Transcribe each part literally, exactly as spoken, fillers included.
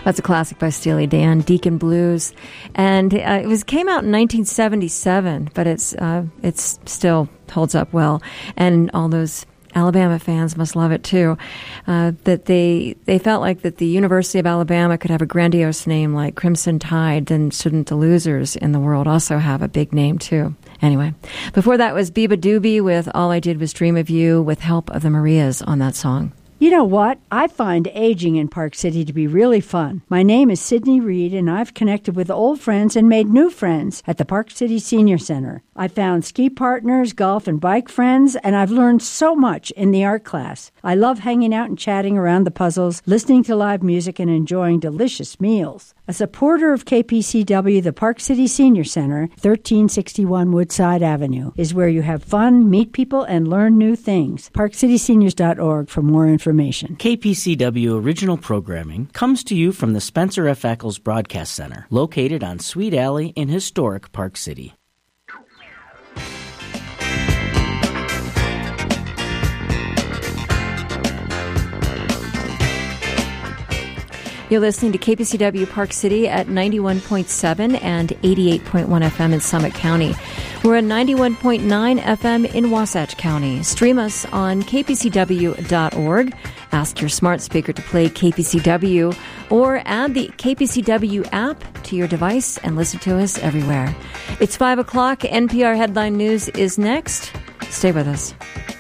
That's a classic by Steely Dan, Deacon Blues. And uh, it was came out in nineteen seventy-seven, but it's uh, it's still holds up well. And all those Alabama fans must love it too. Uh, that they they felt like that the University of Alabama could have a grandiose name like Crimson Tide, then shouldn't the losers in the world also have a big name too? Anyway, before that was Biba Doobie with All I Did Was Dream of You with help of the Marias on that song. You know what? I find aging in Park City to be really fun. My name is Sydney Reed, and I've connected with old friends and made new friends at the Park City Senior Center. I found ski partners, golf and bike friends, and I've learned so much in the art class. I love hanging out and chatting around the puzzles, listening to live music, and enjoying delicious meals. A supporter of K P C W, the Park City Senior Center, thirteen sixty-one Woodside Avenue, is where you have fun, meet people, and learn new things. park city seniors dot org for more information. K P C W original programming comes to you from the Spencer F. Eccles Broadcast Center, located on Sweet Alley in historic Park City. You're listening to K P C W Park City at ninety-one point seven and eighty-eight point one F M in Summit County. We're at ninety-one point nine F M in Wasatch County. Stream us on k p c w dot org. Ask your smart speaker to play K P C W or add the K P C W app to your device and listen to us everywhere. It's five o'clock. N P R Headline News is next. Stay with us.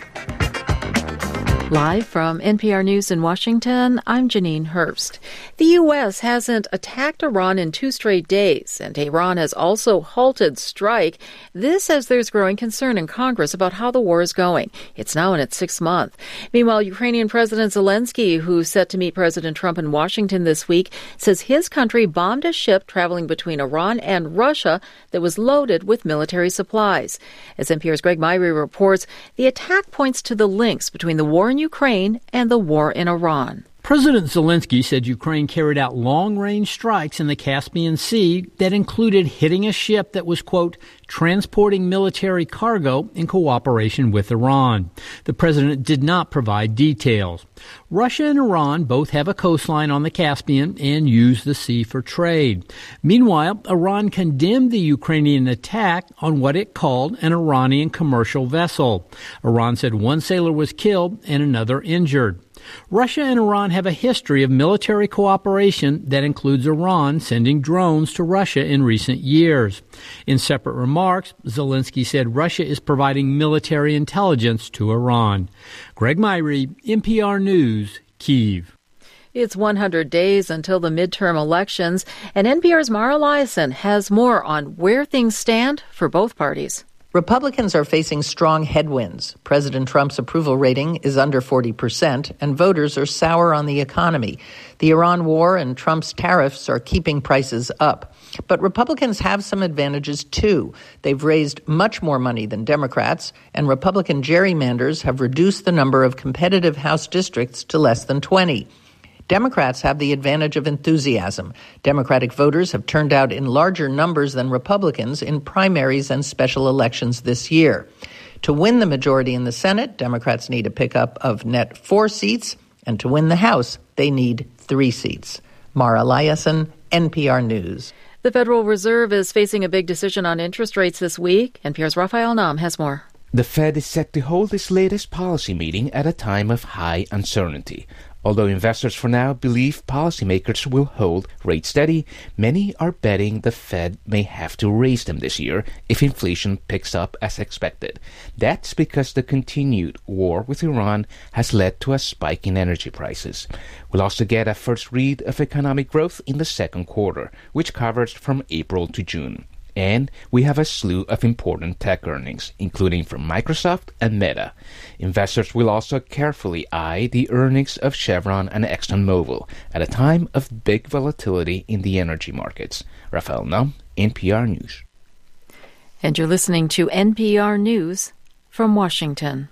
Live from N P R News in Washington, I'm Janine Herbst. The U S hasn't attacked Iran in two straight days, and Iran has also halted strike. This as there's growing concern in Congress about how the war is going. It's now in its sixth month. Meanwhile, Ukrainian President Zelensky, who's set to meet President Trump in Washington this week, says his country bombed a ship traveling between Iran and Russia that was loaded with military supplies. As N P R's Greg Myrie reports, the attack points to the links between the war in Ukraine and the war in Iran. President Zelensky said Ukraine carried out long-range strikes in the Caspian Sea that included hitting a ship that was, quote, transporting military cargo in cooperation with Iran. The president did not provide details. Russia and Iran both have a coastline on the Caspian and use the sea for trade. Meanwhile, Iran condemned the Ukrainian attack on what it called an Iranian commercial vessel. Iran said one sailor was killed and another injured. Russia and Iran have a history of military cooperation that includes Iran sending drones to Russia in recent years. In separate remarks, Zelensky said Russia is providing military intelligence to Iran. Greg Myrie, N P R News, Kyiv. It's one hundred days until the midterm elections, and N P R's Mara Liasson has more on where things stand for both parties. Republicans are facing strong headwinds. President Trump's approval rating is under forty percent, and voters are sour on the economy. The Iran war and Trump's tariffs are keeping prices up. But Republicans have some advantages, too. They've raised much more money than Democrats, and Republican gerrymanders have reduced the number of competitive House districts to less than twenty. Democrats have the advantage of enthusiasm. Democratic voters have turned out in larger numbers than Republicans in primaries and special elections this year. To win the majority in the Senate, Democrats need a pickup of net four seats, and to win the House, they need three seats. Mara Liasson, N P R News. The Federal Reserve is facing a big decision on interest rates this week. N P R's Raphael Nam has more. The Fed is set to hold its latest policy meeting at a time of high uncertainty. Although investors for now believe policymakers will hold rates steady, many are betting the Fed may have to raise them this year if inflation picks up as expected. That's because the continued war with Iran has led to a spike in energy prices. We'll also get a first read of economic growth in the second quarter, which covers from April to June. And we have a slew of important tech earnings, including from Microsoft and Meta. Investors will also carefully eye the earnings of Chevron and ExxonMobil at a time of big volatility in the energy markets. Raphael Nam, N P R News. And you're listening to N P R News from Washington.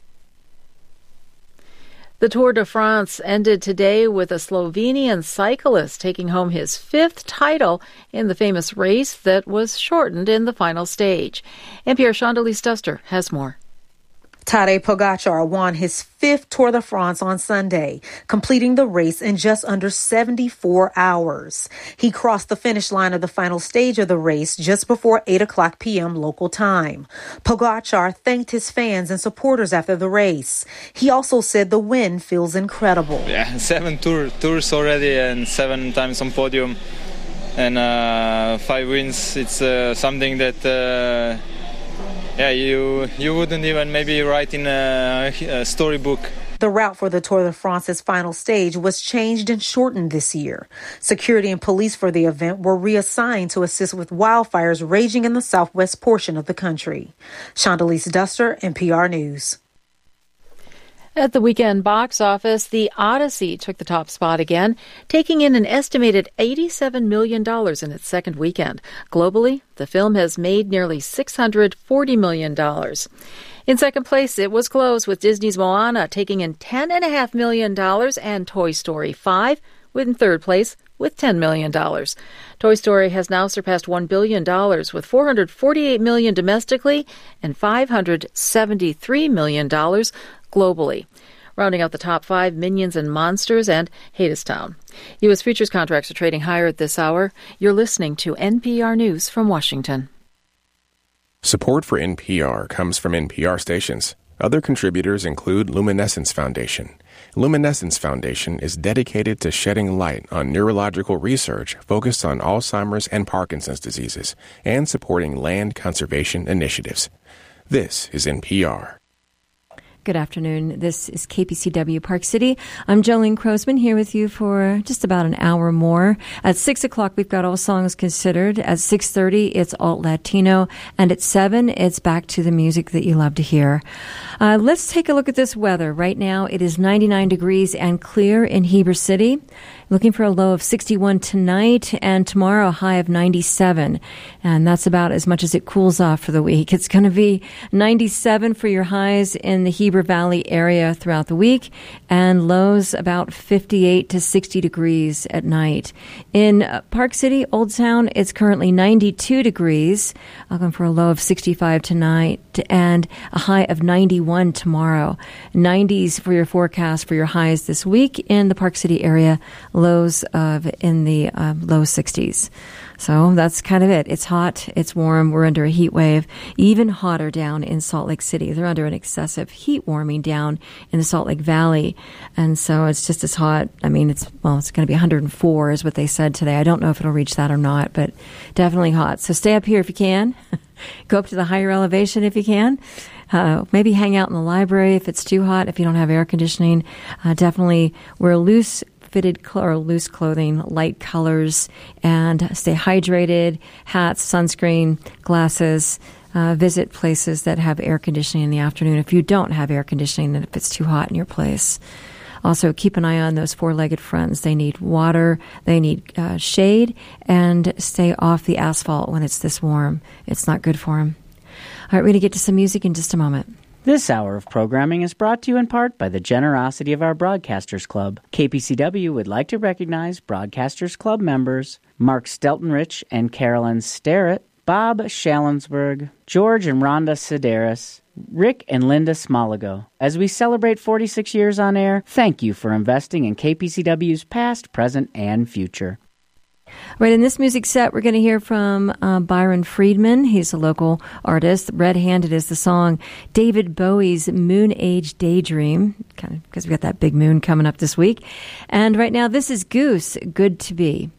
The Tour de France ended today with a Slovenian cyclist taking home his fifth title in the famous race that was shortened in the final stage. N P R Shondalee Stuster has more. Tadej Pogacar won his fifth Tour de France on Sunday, completing the race in just under seventy-four hours. He crossed the finish line of the final stage of the race just before eight o'clock p.m. local time. Pogacar thanked his fans and supporters after the race. He also said the win feels incredible. Yeah, seven tour, tours already and seven times on podium and uh, five wins. It's uh, something that... Uh, Yeah, you you wouldn't even maybe write in a, a storybook. The route for the Tour de France's final stage was changed and shortened this year. Security and police for the event were reassigned to assist with wildfires raging in the southwest portion of the country. Shondalise Duster, N P R News. At the weekend box office, The Odyssey took the top spot again, taking in an estimated eighty-seven million dollars in its second weekend. Globally, the film has made nearly six hundred forty million dollars. In second place, it was close with Disney's Moana taking in ten point five million dollars and Toy Story five in third place with ten million dollars. Toy Story has now surpassed one billion dollars with four hundred forty-eight million dollars domestically and five hundred seventy-three million dollars globally. Rounding out the top five, Minions and Monsters and Hadestown. U S futures contracts are trading higher at this hour. You're listening to N P R News from Washington. Support for N P R comes from N P R stations. Other contributors include Luminescence Foundation. Luminescence Foundation is dedicated to shedding light on neurological research focused on Alzheimer's and Parkinson's diseases and supporting land conservation initiatives. This is N P R. Good afternoon. This is K P C W Park City. I'm Jolene Crosman here with you for just about an hour more. At six o'clock, we've got All Songs Considered. At six thirty, it's Alt Latino. And at seven, it's back to the music that you love to hear. Uh, let's take a look at this weather. Right now, it is ninety-nine degrees and clear in Heber City. Looking for a low of sixty-one tonight, and tomorrow a high of ninety-seven. And that's about as much as it cools off for the week. It's going to be ninety-seven for your highs in the Heber Valley area throughout the week, and lows about fifty-eight to sixty degrees at night. In Park City, Old Town, it's currently ninety-two degrees. Looking for a low of sixty-five tonight, and a high of ninety-one tomorrow. nineties for your forecast for your highs this week in the Park City area. Lows of in the uh, low sixties. So that's kind of it. It's hot. It's warm. We're under a heat wave. Even hotter down in Salt Lake City. They're under an excessive heat warming down in the Salt Lake Valley. And so it's just as hot. I mean, it's, well, it's going to be one hundred four is what they said today. I don't know if it'll reach that or not, but definitely hot. So stay up here if you can. Go up to the higher elevation if you can. Uh, maybe hang out in the library if it's too hot, if you don't have air conditioning. Uh, definitely wear loose fitted cl- or loose clothing, light colors, and stay hydrated, hats, sunscreen, glasses. Uh, visit places that have air conditioning in the afternoon if you don't have air conditioning and if it's too hot in your place. Also, keep an eye on those four-legged friends. They need water, they need uh, shade, and stay off the asphalt when it's this warm. It's not good for them. All right, we're going to get to some music in just a moment. This hour of programming is brought to you in part by the generosity of our Broadcasters Club. K P C W would like to recognize Broadcasters Club members Mark Steltenrich and Carolyn Starrett, Bob Shallensberg, George and Rhonda Sedaris, Rick and Linda Smoligo. As we celebrate forty-six years on air, thank you for investing in K P C W's past, present, and future. Right, in this music set, we're going to hear from uh, Byron Friedman. He's a local artist. Red-Handed is the song. David Bowie's Moon Age Daydream, kind of because we got that big moon coming up this week. And right now, this is Goose, Good to Be.